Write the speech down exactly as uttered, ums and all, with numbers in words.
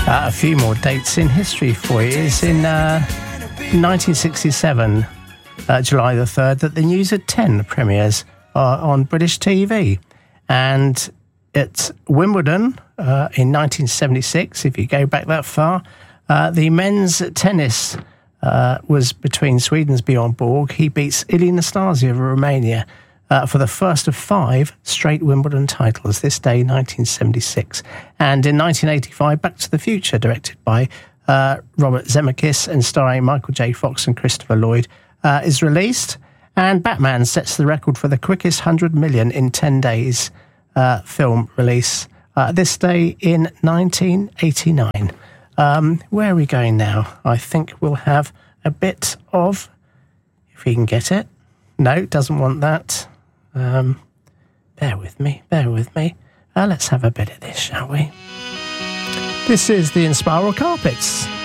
Uh, a few more dates in history for you. It's in uh, nineteen sixty-seven, uh, July the third, that the News at ten premieres uh, on British T V. And at Wimbledon uh, in nineteen seventy-six, if you go back that far, uh, the men's tennis uh, was between Sweden's Bjorn Borg. He beats Ilie Nastasiu of Romania uh, for the first of five straight Wimbledon titles, this day, nineteen seventy-six. And in nineteen eighty-five, Back to the Future, directed by uh, Robert Zemeckis and starring Michael J. Fox and Christopher Lloyd, uh, is released. And Batman sets the record for the quickest one hundred million in ten days uh, film release, uh, this day in nineteen eighty-nine. Um, where are we going now? I think we'll have a bit of, if we can get it. No, it doesn't want that. Um, bear with me, bear with me. Uh, let's have a bit of this, shall we? This is the Inspiral Carpets.